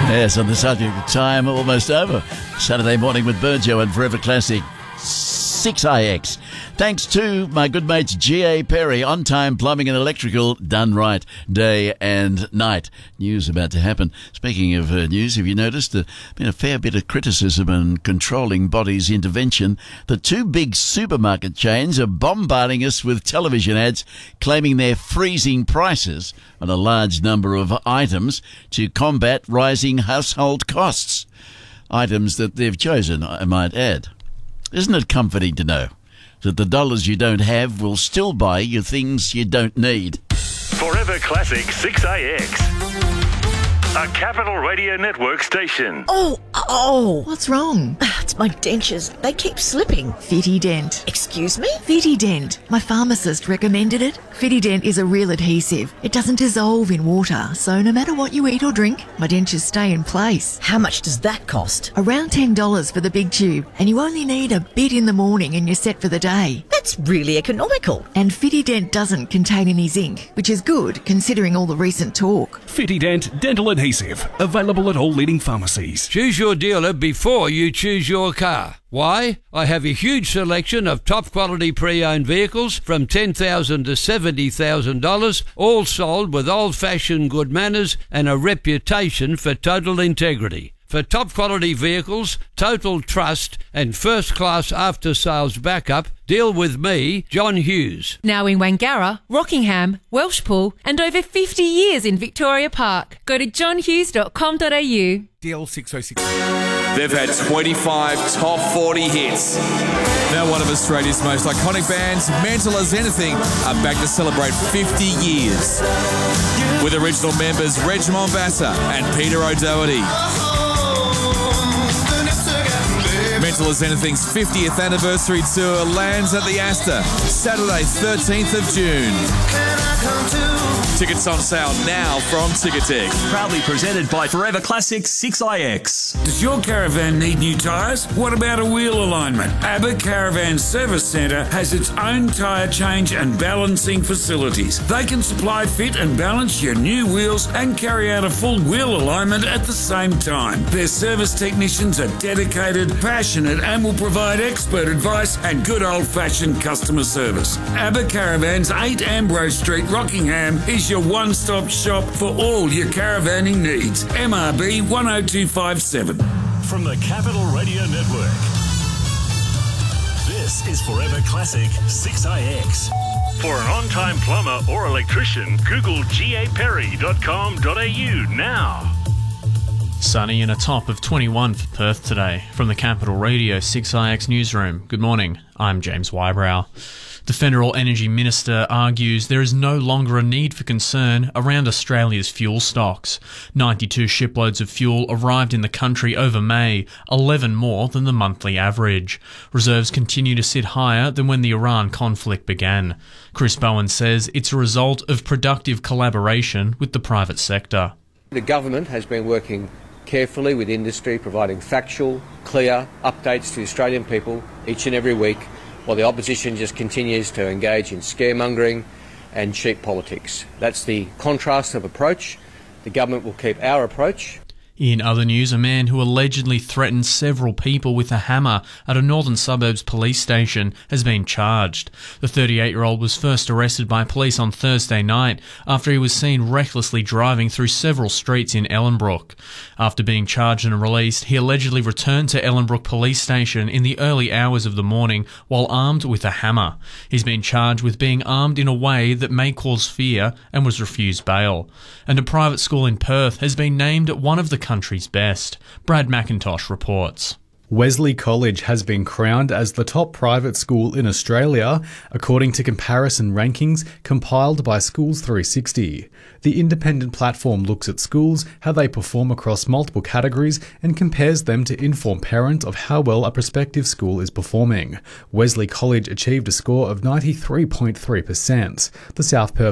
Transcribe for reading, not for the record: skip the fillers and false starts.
Yes, on the subject of time, almost over. Saturday morning with Burjo and Forever Classic 6IX. Thanks to my good mates G.A. Perry, On Time Plumbing and Electrical, done right day and night. News about to happen. Speaking of news, have you noticed there's been a fair bit of criticism and controlling bodies' intervention? The two big supermarket chains are bombarding us with television ads claiming they're freezing prices on a large number of items to combat rising household costs. Items that they've chosen, I might add. Isn't it comforting to know that the dollars you don't have will still buy you things you don't need? Forever Classic 6IX. A Capital Radio Network station. Oh, What's wrong? it's my dentures. They keep slipping. Fitident. Excuse me? Fitident. My pharmacist recommended it. Fitident is a real adhesive. It doesn't dissolve in water, so no matter what you eat or drink, my dentures stay in place. How much does that cost? Around $10 for the big tube, and you only need a bit in the morning and you're set for the day. That's really economical. And Fitident doesn't contain any zinc, which is good considering all the recent talk. Fitident Dental Adhesive. Available at all leading pharmacies. Choose your dealer before you choose your car. Why? I have a huge selection of top quality pre-owned vehicles from $10,000 to $70,000, all sold with old-fashioned good manners and a reputation for total integrity. For top quality vehicles, total trust and first class after sales backup, deal with me, John Hughes. Now in Wangara, Rockingham, Welshpool and over 50 years in Victoria Park. Go to johnhughes.com.au. DL606. They've had 25 top 40 hits. Now one of Australia's most iconic bands, Mental as Anything, are back to celebrate 50 years. With original members Reg Mombassa and Peter O'Doherty. Mental as Anything's 50th anniversary tour lands at the Astor, Saturday 13th of June. Tickets on sale now from Ticketek. Proudly presented by Forever Classic 6IX. Does your caravan need new tyres? What about a wheel alignment? ABBA Caravan Service Centre has its own tyre change and balancing facilities. They can supply, fit and balance your new wheels and carry out a full wheel alignment at the same time. Their service technicians are dedicated, passionate and will provide expert advice and good old-fashioned customer service. ABBA Caravans, 8 Ambrose Street, Rockingham is your one-stop shop for all your caravanning needs. MRB 10257. From the Capital Radio Network. This is Forever Classic 6IX. For an on-time plumber or electrician, Google gaperry.com.au now. Sunny and a top of 21 for Perth today. From the Capital Radio 6IX newsroom. Good morning, I'm James Wybrow. The Federal Energy Minister argues there is no longer a need for concern around Australia's fuel stocks. 92 shiploads of fuel arrived in the country over May, 11 more than the monthly average. Reserves continue to sit higher than when the Iran conflict began. Chris Bowen says it's a result of productive collaboration with the private sector. The government has been working carefully with industry, providing factual, clear updates to Australian people each and every week, while the opposition just continues to engage in scaremongering and cheap politics. That's the contrast of approach. The government will keep our approach. In other news, a man who allegedly threatened several people with a hammer at a northern suburbs police station has been charged. The 38-year-old was first arrested by police on Thursday night after he was seen recklessly driving through several streets in Ellenbrook. After being charged and released, he allegedly returned to Ellenbrook police station in the early hours of the morning while armed with a hammer. He's been charged with being armed in a way that may cause fear and was refused bail. And a private school in Perth has been named one of the country's best. Brad McIntosh reports. Wesley College has been crowned as the top private school in Australia, according to comparison rankings compiled by Schools 360. The independent platform looks at schools, how they perform across multiple categories, and compares them to inform parents of how well a prospective school is performing. Wesley College achieved a score of 93.3%. The South Perth